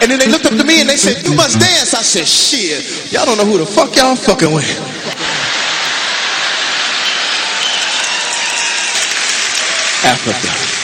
And then they looked up to me and they said, you must dance. I said, shit, y'all don't know who the fuck y'all fucking with. Africa.